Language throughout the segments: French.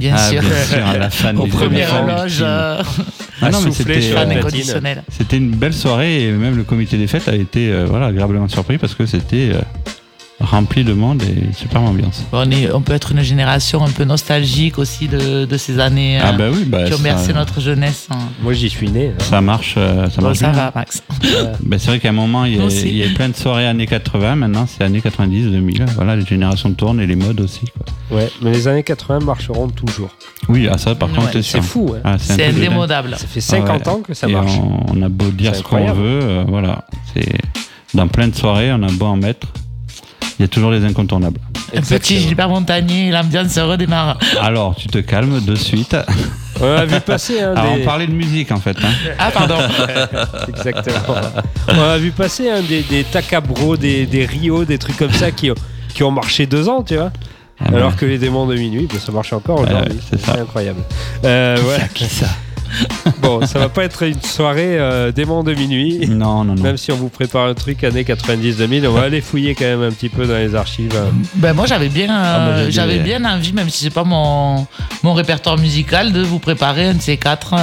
bien sûr. À la fin Aux premières loges. Non, mais fan inconditionnel. C'était une belle soirée et même le comité des fêtes a été agréablement surpris parce que c'était rempli de monde et super ambiance. On peut être une génération un peu nostalgique aussi de ces années qui ont bercé notre jeunesse. Moi, j'y suis né. Ça marche. Ça va, Max. C'est vrai qu'à un moment, il y a plein de soirées années 80. Maintenant, c'est années 90, 2000. Voilà, les générations tournent et les modes aussi. Quoi. Ouais, mais les années 80 marcheront toujours. Oui, ça, par contre, c'est fou. Hein. C'est indémodable. Ça fait 50 ans que ça marche. On a beau dire ce qu'on veut. C'est dans plein de soirées, on a beau en mettre. Il y a toujours les incontournables. Un petit Gilbert Montagnier, l'ambiance se redémarre. Alors, tu te calmes de suite. On a vu passer on parlait de musique, en fait. Ah, pardon. Exactement. On a vu passer des Takabro, des Rio, des trucs comme ça qui ont marché 2 ans, tu vois. Alors que les démons de minuit, ça marche encore aujourd'hui. C'est incroyable. Voilà. Qui ça Bon, ça va pas être une soirée démon de minuit. Non. Même si on vous prépare un truc années 90-2000, on va aller fouiller quand même un petit peu dans les archives. Moi, j'avais bien envie, même si c'est pas mon répertoire musical, de vous préparer un de ces 4.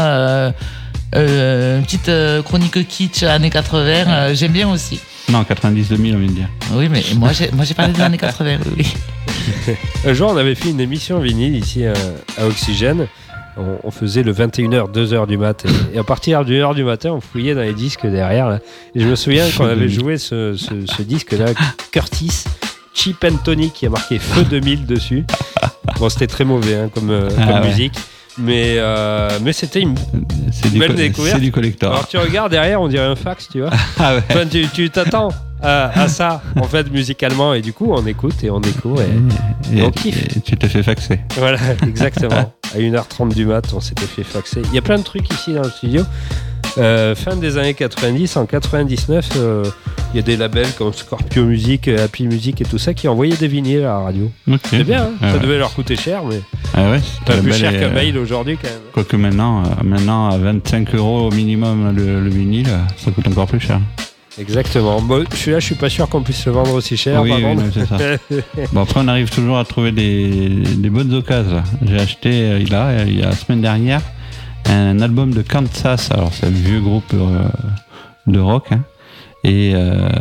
Une petite chronique kitsch années 80. J'aime bien aussi. Non, 90-2000, on vient de dire. Oui, mais moi j'ai parlé des années 80. Oui. Un jour, on avait fait une émission vinyle ici à Oxygène. On faisait le 21h, 2h du matin. Et à partir de 1h du matin, on fouillait dans les disques derrière. Là. Et je me souviens qu'on avait joué ce disque-là, Curtis, Cheap and Tony, qui a marqué Feu 2000 dessus. Bon, c'était très mauvais comme musique. Mais c'était une belle découverte. C'est du collector. Alors tu regardes derrière, on dirait un fax, tu vois. Enfin, tu t'attends à ça, en fait, musicalement. Et du coup, on écoute et on découvre et on kiffe. Et tu te fais faxer. Voilà, exactement. À 1h30 du mat, on s'était fait faxer. Il y a plein de trucs ici dans le studio. Fin des années 90, en 99, il y a des labels comme Scorpio Music, Happy Music et tout ça qui envoyaient des vinyles à la radio. Okay. C'est bien, ça devait leur coûter cher, mais c'est plus cher qu'un mail aujourd'hui quand même. Quoique maintenant à 25€ au minimum le vinyle, ça coûte encore plus cher. Exactement. Bon, celui-là, je suis pas sûr qu'on puisse le vendre aussi cher. Oui, c'est ça. Bon, après, on arrive toujours à trouver des bonnes occasions. J'ai acheté, il y a la semaine dernière, un album de Kansas. Alors, c'est un vieux groupe de rock. Et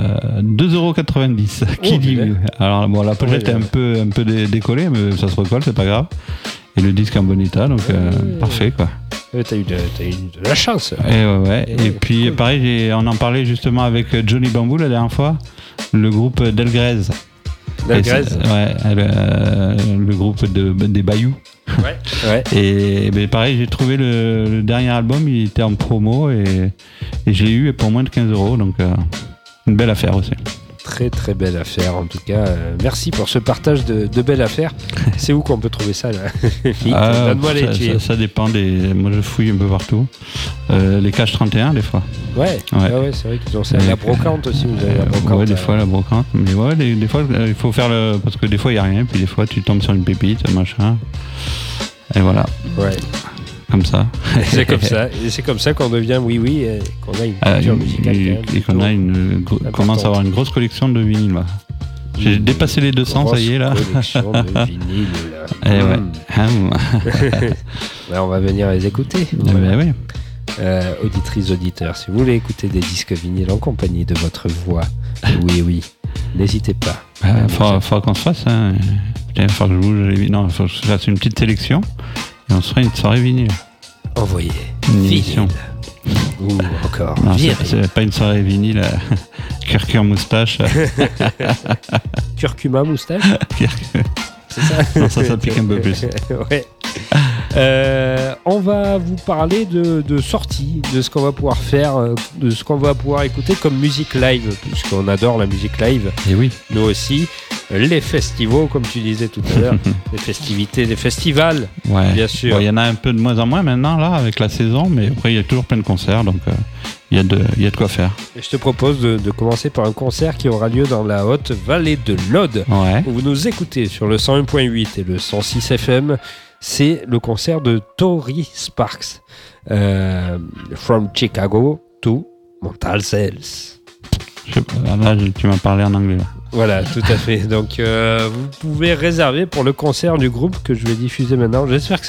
2,90€. Qui dit mieux? Alors, bon, la pochette est un peu décollée, mais ça se recolle, c'est pas grave. Et le disque en bon état, donc parfait, quoi. T'as eu de la chance. Et puis, cool. Pareil, on en parlait justement avec Johnny Bamboo la dernière fois, le groupe Delgrès. Delgrès. Le groupe des Bayous. Ouais. Et pareil, j'ai trouvé le dernier album, il était en promo et je l'ai eu pour moins de 15€, donc une belle affaire aussi. Très très belle affaire en tout cas. Merci pour ce partage de belles affaires. C'est où qu'on peut trouver ça là? Donne-moi les tuyaux. Ça dépend moi je fouille un peu partout. Les cages 31 des fois. Ouais, c'est vrai qu'ils ont ça. La brocante aussi, vous avez la brocante. Ouais, des fois la brocante. Mais des fois il faut faire parce que des fois il n'y a rien, puis des fois tu tombes sur une pépite, machin. Et voilà. Ouais. Comme ça. C'est comme ça. Et c'est comme ça qu'on devient oui et qu'on a une culture musicale. Et qu'on commence à avoir une grosse collection de vinyles. Là. J'ai dépassé les 200, ça y est là. Collection de vinyles là. On va venir les écouter. Oui. Auditrices, auditeurs, si vous voulez écouter des disques vinyles en compagnie de votre voix, oui, n'hésitez pas. Faudra qu'on se fasse. Il faut que je bouge les vinyles. Non, il faut que je fasse une petite sélection. Et on se fera une soirée vinyle. Envoyez. Une émission. Ou encore. Non, c'est pas une soirée vinyle. Curcuma moustache. Curcuma moustache. C'est ça. Non, ça pique un peu plus. Ouais. On va vous parler de sorties, de ce qu'on va pouvoir faire, de ce qu'on va pouvoir écouter comme musique live, puisqu'on adore la musique live. Et oui. Nous aussi. Les festivals, comme tu disais tout à l'heure, les festivités, les festivals, bien sûr. Il y en a un peu de moins en moins maintenant, là, avec la saison, mais après, il y a toujours plein de concerts, donc il y a de quoi faire. Et je te propose de commencer par un concert qui aura lieu dans la haute vallée de l'Aude, où vous nous écoutez sur le 101.8 et le 106 FM. C'est le concert de Tori Sparks, From Chicago to Montale Sales. Je sais pas, là, tu m'as parlé en anglais. Là. Voilà, tout à fait. Donc, vous pouvez réserver pour le concert du groupe que je vais diffuser maintenant. J'espère que